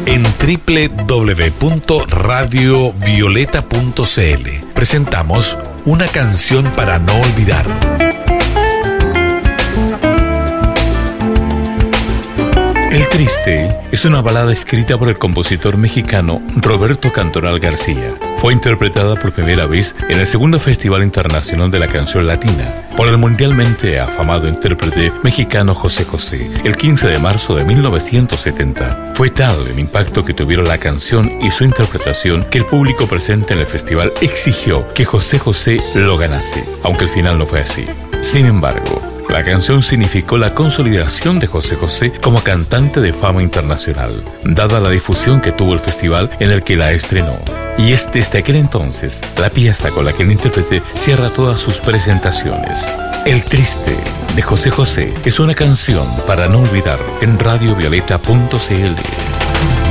En www.radiovioleta.cl presentamos Una canción para no olvidar. El Triste es una balada escrita por el compositor mexicano Roberto Cantoral García. Fue interpretada por primera vez en el segundo Festival Internacional de la Canción Latina por el mundialmente afamado intérprete mexicano José José, el 15 de marzo de 1970. Fue tal el impacto que tuvieron la canción y su interpretación que el público presente en el festival exigió que José José lo ganase, aunque al final no fue así. Sin embargo, la canción significó la consolidación de José José como cantante de fama internacional, dada la difusión que tuvo el festival en el que la estrenó. Y es desde aquel entonces la pieza con la que el intérprete cierra todas sus presentaciones. El Triste, de José José, es una canción para no olvidar en radiovioleta.cl.